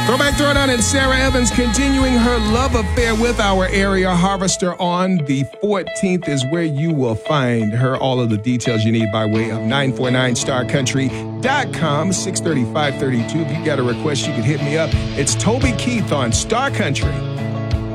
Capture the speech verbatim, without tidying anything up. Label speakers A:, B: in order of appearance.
A: Throwback Throwdown and Sarah Evans continuing her love affair with our area harvester on the fourteenth is where you will find her. All of the details you need by way of nine four nine star country dot com, six thirty, five thirty-two. If you got a request, you can hit me up. It's Toby Keith on Star Country.